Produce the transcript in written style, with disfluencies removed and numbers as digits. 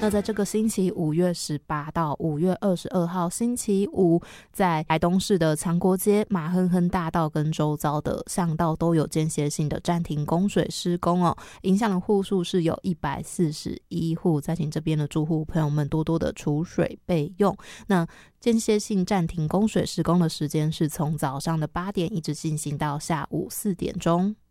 那在这个星期5月18到5月22号星期五，在台东市的强国街、马亨亨大道跟周遭的巷道都有间歇性的暂停供水施工哦，影响的户数是有141户，再请这边的住户朋友们多多的储水备用。那间歇性暂停供水施工的时间是从早上的8点一直进行到下午4点钟。